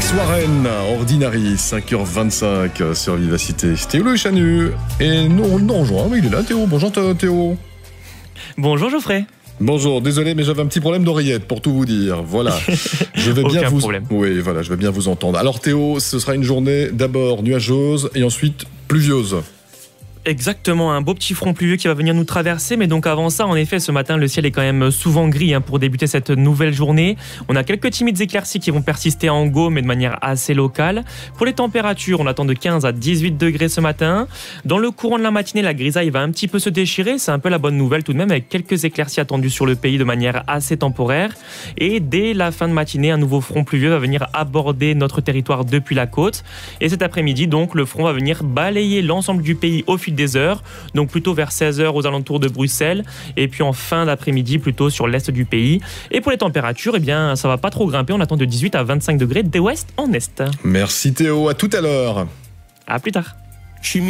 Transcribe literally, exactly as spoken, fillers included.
Alex Warren, Ordinary, cinq heures vingt-cinq sur Vivacité. Théo Le Chanu et nous, nous rejoint. Oui, il est là, Théo. Bonjour Théo. Bonjour Geoffrey. Bonjour, désolé, mais j'avais un petit problème d'oreillette pour tout vous dire. Voilà, je vais bien Aucun vous. problème. Oui, voilà, je vais bien vous entendre. Alors Théo, ce sera une journée d'abord nuageuse et ensuite pluvieuse. Exactement, un beau petit front pluvieux qui va venir nous traverser, mais donc avant ça, en effet, ce matin, le ciel est quand même souvent gris hein, pour débuter cette nouvelle journée. On a quelques timides éclaircies qui vont persister en go, mais de manière assez locale. Pour les températures, on attend de quinze à dix-huit degrés ce matin. Dans le courant de la matinée, la grisaille va un petit peu se déchirer, c'est un peu la bonne nouvelle tout de même, avec quelques éclaircies attendues sur le pays de manière assez temporaire. Et dès la fin de matinée, un nouveau front pluvieux va venir aborder notre territoire depuis la côte. Et cet après-midi, donc, le front va venir balayer l'ensemble du pays au fil des heures, donc plutôt vers seize heures aux alentours de Bruxelles, et puis en fin d'après-midi plutôt sur l'est du pays. Et pour les températures, eh bien, ça va pas trop grimper, on attend de dix-huit à vingt-cinq degrés d'ouest en est. Merci Théo, à tout à l'heure. À plus tard.